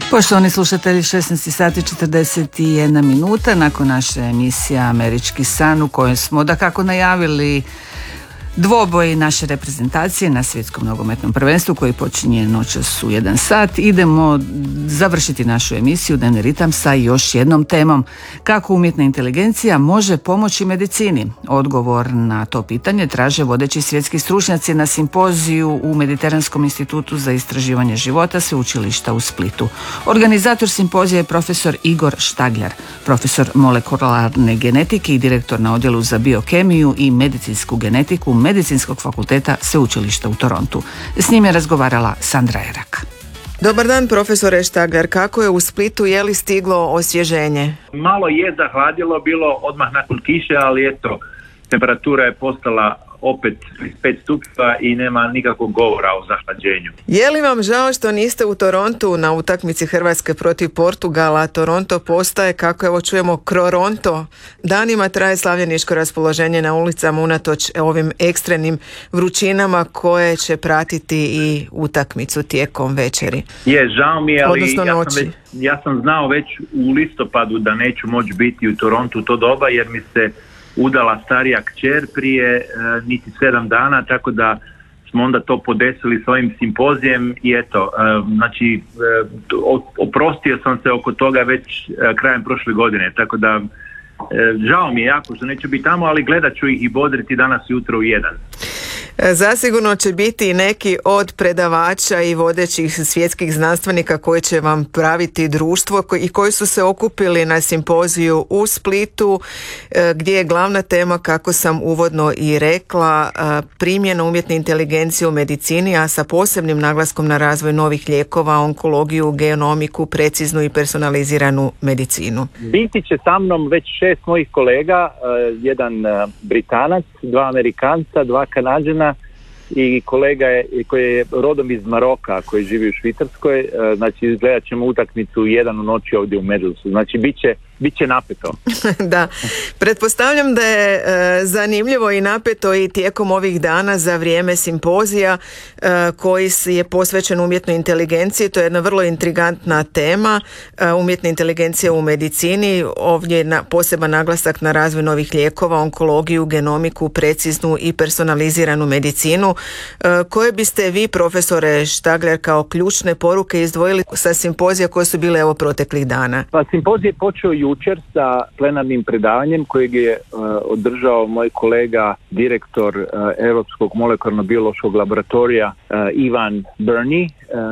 Poštovani slušatelji, 16 sati 41 minuta nakon naše emisije Američki san u kojoj smo dakako najavili dvoboj naše reprezentacije na svjetskom nogometnom prvenstvu koji počinje noćas u 1 sat. Idemo završiti našu emisiju Dnevni ritam sa još jednom temom. Kako umjetna inteligencija može pomoći medicini? Odgovor na to pitanje traže vodeći svjetski stručnjaci na simpoziju u Mediteranskom institutu za istraživanje života Sveučilišta u Splitu. Organizator simpozija je profesor Igor Štagljar, profesor molekularne genetike i direktor na odjelu za biokemiju i medicinsku genetiku Medicinskog fakulteta Sveučilišta u Torontu. S njim je razgovarala Sandra Erak. Dobar dan, profesore Štagljar. Kako je u Splitu, je li stiglo osvježenje? Malo je zahladilo, bilo odmah nakon kiše, ali eto, temperatura je postala opet 5 stupnjeva i nema nikakvog govora o zahlađenju. Je li vam žao što niste u Torontu na utakmici Hrvatske protiv Portugala? Toronto postaje, kako evo čujemo, Kroronto. Danima traje slavljeničko raspoloženje na ulicama unatoč ovim ekstremnim vrućinama koje će pratiti i utakmicu tijekom večeri. Je, žao mi je, ali noći. Ja sam znao već u listopadu da neću moći biti u Torontu to doba jer mi se udala starija kćer prije niti 7 dana, tako da smo onda to podesili s ovim simpozijem i eto, znači oprostio sam se oko toga već krajem prošle godine, tako da žao mi je jako što neću biti tamo, ali gledat ću ih i bodriti danas jutro u 1. Zasigurno će biti neki od predavača i vodećih svjetskih znanstvenika koji će vam praviti društvo i koji su se okupili na simpoziju u Splitu gdje je glavna tema, kako sam uvodno i rekla, primjena umjetne inteligencije u medicini, a sa posebnim naglaskom na razvoj novih lijekova, onkologiju, genomiku, preciznu i personaliziranu medicinu. Biti će sa mnom već 6 mojih kolega, jedan Britanac, 2 Amerikanca, 2 Kanađana i kolega koji je rodom iz Maroka, koji živi u Švicarskoj. Znači gledat ćemo utakmicu u 1 u noći ovdje u Medulsu. Znači bit će napeto. Da, pretpostavljam da je zanimljivo i napeto i tijekom ovih dana za vrijeme simpozija koji je posvećen umjetnoj inteligenciji. To je jedna vrlo intrigantna tema, umjetna inteligencija u medicini. Ovdje je poseban naglasak na razvoj novih lijekova, onkologiju, genomiku, preciznu i personaliziranu medicinu. Koje biste vi, profesore Štagljar, kao ključne poruke izdvojili sa simpozija koje su bile evo proteklih dana? Pa simpozij je počeo jučer sa plenarnim predavanjem kojeg je održao moj kolega, direktor Europskog molekularno-biološkog laboratorija Ivan Burney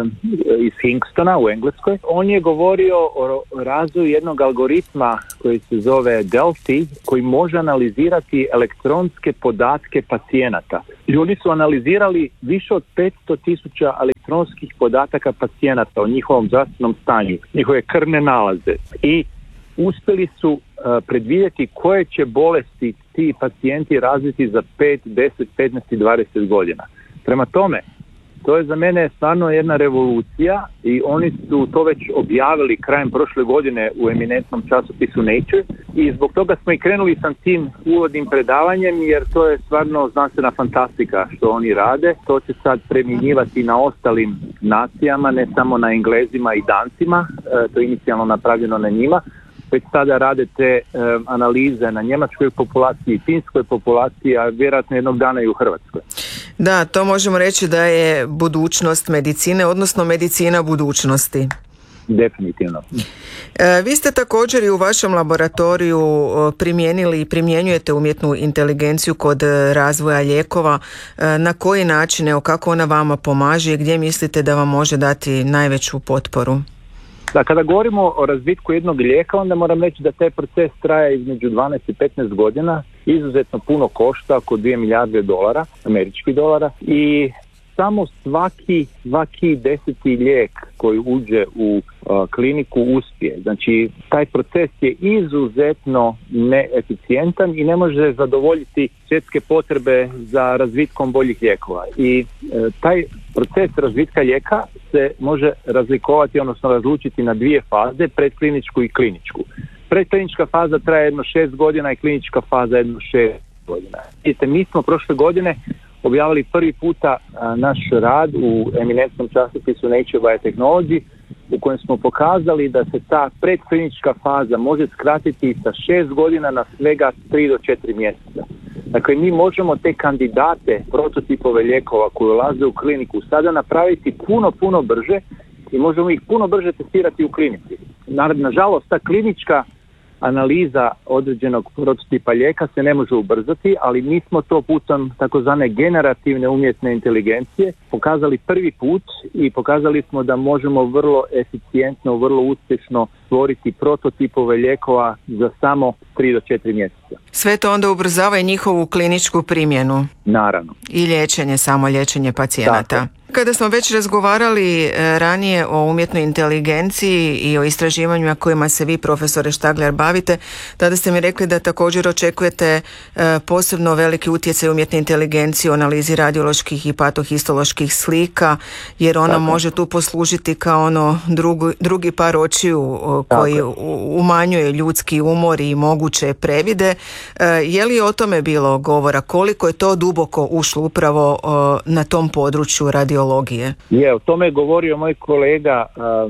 iz Kingstona u Engleskoj. On je govorio o razvoju jednog algoritma koji se zove Delphi, koji može analizirati elektronske podatke pacijenata. Ljudi su analizirali više od 500,000 elektronskih podataka pacijenata o njihovom zdravstvenom stanju, njihove krvne nalaze i uspjeli su predvidjeti koje će bolesti ti pacijenti razviti za 5, 10, 15 i 20 godina. Prema tome, to je za mene stvarno jedna revolucija i oni su to već objavili krajem prošle godine u eminentnom časopisu Nature i zbog toga smo i krenuli sa tim uvodnim predavanjem jer to je stvarno znanstvena fantastika što oni rade. To će sad primjenjivati na ostalim nacijama, ne samo na Englezima i Dancima, to je inicijalno napravljeno na njima. Već sada rade te analize na njemačkoj populaciji, finskoj populaciji, a vjerojatno jednog dana i u Hrvatskoj. Da, to možemo reći da je budućnost medicine, odnosno medicina budućnosti. Definitivno. Vi ste također i u vašem laboratoriju primijenili i primjenjujete umjetnu inteligenciju kod razvoja lijekova. Na koji način, evo, kako ona vama pomaže i gdje mislite da vam može dati najveću potporu? Da, kada govorimo o razvitku jednog lijeka, onda moram reći da taj proces traje između 12 i 15 godina, izuzetno puno košta, oko 2 milijarde dolara, američkih dolara, i samo svaki 10. lijek koji uđe u kliniku uspije. Znači, taj proces je izuzetno neeficijentan i ne može zadovoljiti svjetske potrebe za razvitkom boljih lijekova. I taj proces razvitka lijeka se može razlikovati, odnosno razlučiti na 2 faze, predkliničku i kliničku. Predklinička faza traje jedno 6 godina i klinička faza jedno 6 godina. Mi smo prošle godine objavili prvi puta naš rad u eminentnom časopisu Nature Biotechnology, u kojem smo pokazali da se ta predklinička faza može skratiti sa 6 godina na svega 3 do 4 mjeseca. Dakle, mi možemo te kandidate, prototipove lijekova koji ulaze u kliniku sada napraviti puno brže i možemo ih puno brže testirati u klinici. Nažalost, ta klinička analiza određenog prototipa lijeka se ne može ubrzati, ali mi smo to putem takozvane generativne umjetne inteligencije pokazali prvi put i pokazali smo da možemo vrlo eficijentno, vrlo uspješno stvoriti prototipove lijekova za samo 3 do 4 mjeseca. Sve to onda ubrzava i njihovu kliničku primjenu. Naravno. I liječenje, samo liječenje pacijenata. Tako. Kada smo već razgovarali ranije o umjetnoj inteligenciji i o istraživanjima kojima se vi, profesore Štagler, bavite, tada ste mi rekli da također očekujete posebno veliki utjecaj umjetne inteligencije u analizi radioloških i patohistoloških slika, jer ona može tu poslužiti kao drugi par očiju koji umanjuje ljudski umor i moguće previde. Je li o tome bilo govora? Koliko je to duboko ušlo upravo na tom području radiologije? O tome je govorio moj kolega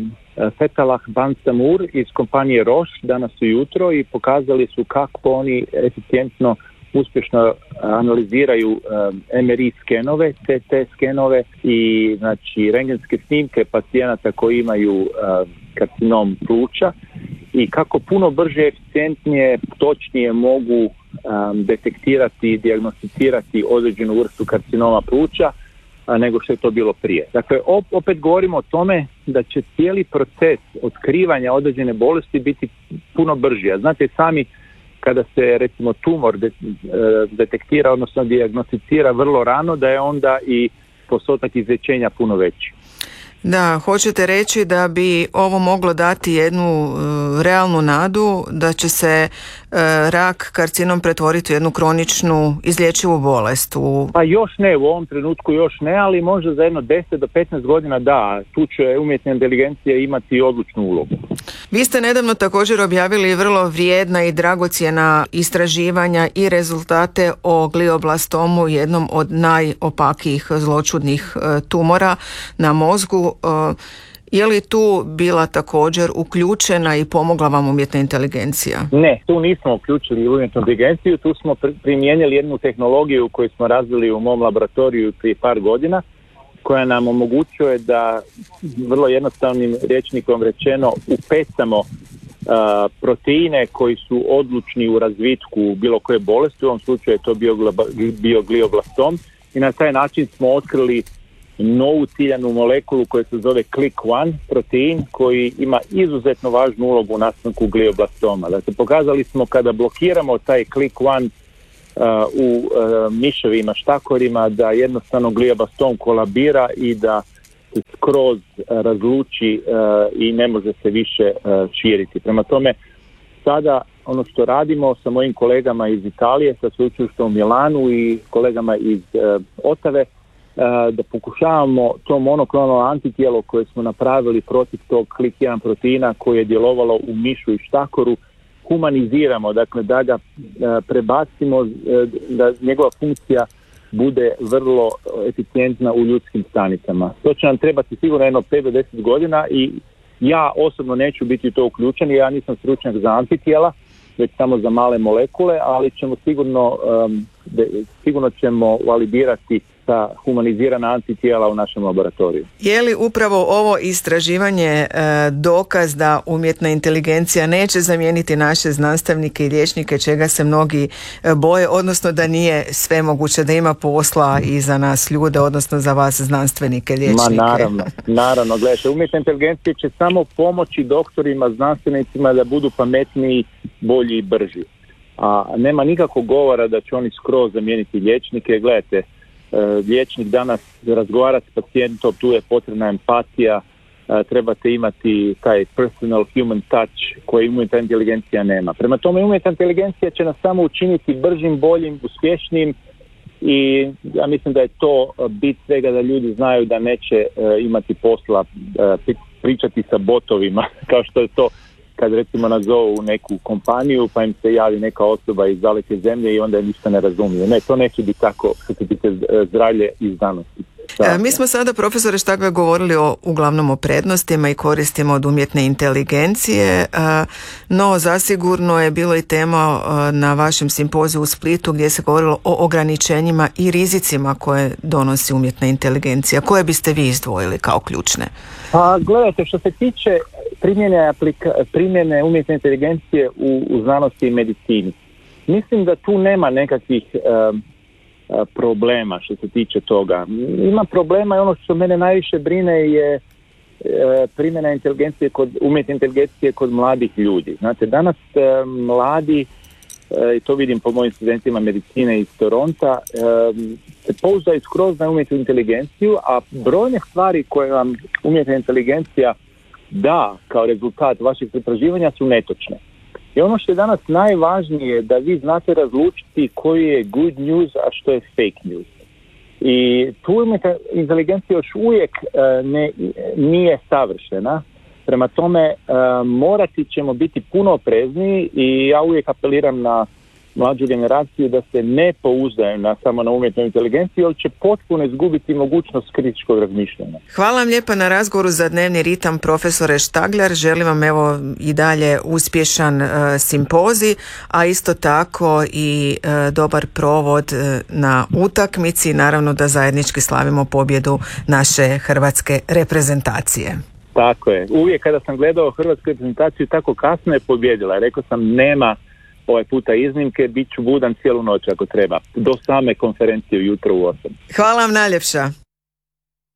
Fetalah Bansamur iz kompanije Roche danas ujutro i pokazali su kako oni eficijentno, uspješno analiziraju MRI skenove, CT skenove i znači rentgenske snimke pacijenata koji imaju karcinom pluća i kako puno brže, eficijentnije, točnije mogu detektirati i dijagnosticirati određenu vrstu karcinoma pluća nego što je to bilo prije. Dakle, opet govorimo o tome da će cijeli proces otkrivanja određene bolesti biti puno brži. A znate sami, kada se recimo tumor detektira, odnosno dijagnosticira vrlo rano, da je onda i postotak izlječenja puno veći. Da, hoćete reći da bi ovo moglo dati jednu realnu nadu da će se rak karcinom pretvoriti u jednu kroničnu izlječivu bolest? Pa još ne, u ovom trenutku još ne, ali možda za jedno 10 do 15 godina da, tu će umjetna inteligencija imati odlučnu ulogu. Vi ste nedavno također objavili vrlo vrijedna i dragocjena istraživanja i rezultate o glioblastomu, jednom od najopakijih zloćudnih tumora na mozgu. Je li tu bila također uključena i pomogla vam umjetna inteligencija? Ne, tu nismo uključili umjetnu inteligenciju, tu smo primijenili jednu tehnologiju koju smo razvili u mom laboratoriju prije par godina, koja nam omogućuje da vrlo jednostavnim rječnikom rečeno upecamo proteine koji su odlučni u razvitku bilo koje bolesti, u ovom slučaju je to bio glioblastom, i na taj način smo otkrili novu ciljanu molekulu koja se zove CLIC1 protein koji ima izuzetno važnu ulogu u nastanku glioblastoma. Dakle, pokazali smo kada blokiramo taj CLIC1 u miševima, štakorima, da jednostavno glioblastom kolabira i da se skroz razluči i ne može se više širiti. Prema tome, sada ono što radimo sa mojim kolegama iz Italije, sa sveučilištem u Milanu i kolegama iz Otave, da pokušavamo to monoklonalno antitijelo koje smo napravili protiv tog CLIC1 proteina koje je djelovalo u mišu i štakoru, humaniziramo, dakle da ga prebacimo, da njegova funkcija bude vrlo eficijentna u ljudskim stanicama. To će nam trebati sigurno jedno 5 do 10 godina i ja osobno neću biti to uključen, ja nisam stručnjak za antitijela, već samo za male molekule, ali ćemo sigurno ćemo validirati ta humanizirana antitijela u našem laboratoriju. Je li upravo ovo istraživanje dokaz da umjetna inteligencija neće zamijeniti naše znanstvenike i liječnike, čega se mnogi boje, odnosno da nije sve moguće, da ima posla i za nas ljude, odnosno za vas znanstvenike, liječnike? Naravno, gledajte, umjetna inteligencija će samo pomoći doktorima, znanstvenicima da budu pametniji, bolji i brži. A nema nikakvog govora da će oni skroz zamijeniti liječnike. Gledajte, liječnik danas razgovara s pacijentom, tu je potrebna empatija, trebate imati taj personal human touch koji umjetna inteligencija nema. Prema tome, umjetna inteligencija će nas samo učiniti bržim, boljim, uspješnijim i ja mislim da je to bit svega, da ljudi znaju da neće imati posla pričati sa botovima kao što je to kad recimo nazovu u neku kompaniju pa im se javi neka osoba iz daleke zemlje i onda ništa ne razumiju. Ne, to neće biti tako što se tiče zdravlje i znanosti. Mi smo sada, profesore Štagler, govorili uglavnom o prednostima i koristima od umjetne inteligencije, no zasigurno je bilo i tema na vašem simpoziju u Splitu gdje se govorilo o ograničenjima i rizicima koje donosi umjetna inteligencija. Koje biste vi izdvojili kao ključne? Pa gledajte, što se tiče primjene umjetne inteligencije u znanosti i medicini, mislim da tu nema nekakvih problema što se tiče toga. Ima problema i ono što mene najviše brine je primjena umjetne inteligencije kod mladih ljudi. Znate, danas mladi, i to vidim po mojim studentima medicine iz Toronta, se pouzdaju skroz na umjetnu inteligenciju, a brojne stvari koje vam umjetna inteligencija da kao rezultat vašeg pretraživanja su netočne. I ono što je danas najvažnije da vi znate razlučiti koji je good news, a što je fake news. I tu umjetna inteligencija još uvijek nije savršena. Prema tome morati ćemo biti puno oprezniji i ja uvijek apeliram na mlađu generaciju da se ne pouzdaju samo na umjetnu inteligenciju, jer će potpuno izgubiti mogućnost kritičkog razmišljanja. Hvala vam lijepa na razgovoru za Dnevni ritam, profesore Štagler. Želim vam evo i dalje uspješan simpozij, a isto tako i dobar provod na utakmici. Naravno da zajednički slavimo pobjedu naše hrvatske reprezentacije. Tako je. Uvijek kada sam gledao hrvatsku reprezentaciju tako kasno je pobjedila. Rekao sam nema ovaj puta iznimke, bit ću budan cijelu noć ako treba. Do same konferencije ujutro u 8. Hvala vam najljepša.